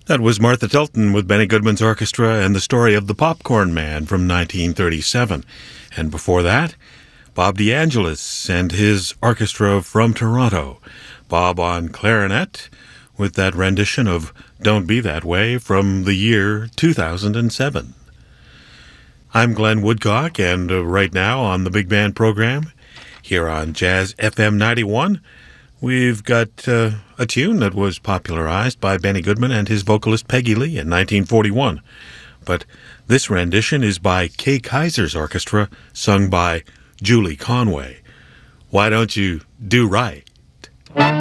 That was Martha Tilton with Benny Goodman's orchestra and the story of the Popcorn Man from 1937. And before that, Bob DeAngelis and his orchestra from Toronto. Bob on clarinet with that rendition of Don't Be That Way from the year 2007. I'm Glenn Woodcock, and right now on the Big Band program, here on Jazz FM 91, we've got a tune that was popularized by Benny Goodman and his vocalist Peggy Lee in 1941. But this rendition is by Kay Kyser's orchestra, sung by Julie Conway. Why Don't You Do Right?